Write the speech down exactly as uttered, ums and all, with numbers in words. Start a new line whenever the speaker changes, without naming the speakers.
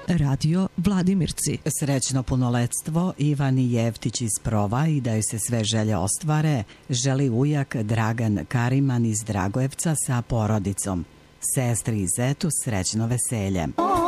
Radio Vladimirci.
Srećno punoletstvo Ivani Jevtić iz Prova i da joj se sve želje ostvare, želi ujak Dragan Kariman iz Dragojevca sa porodicom. Sestri i zetu srećno veselje.